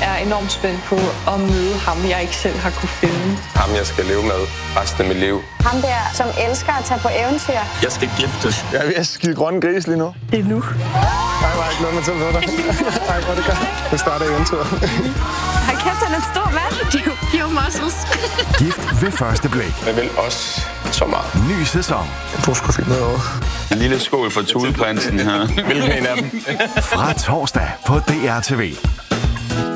er enormt spændt på at møde ham, jeg ikke selv har kunne finde. Ham, jeg skal leve med resten af mit liv. Ham der, som elsker at tage på eventyr. Jeg skal giftes. Jeg er ved at skide grønne gris lige nu. Endnu. Nej, jeg har ikke noget med til at ved dig. Nej, hvor det godt. Det starter eventyret. Hold kæft, han er en stor mand. Pure muscles. Gift ved første blik. Jeg vil også så meget. Ny sæson. Du skulle finde noget over. En lille skål for Tudeprinsen her. Hvilken en af dem? Fra torsdag på DR TV.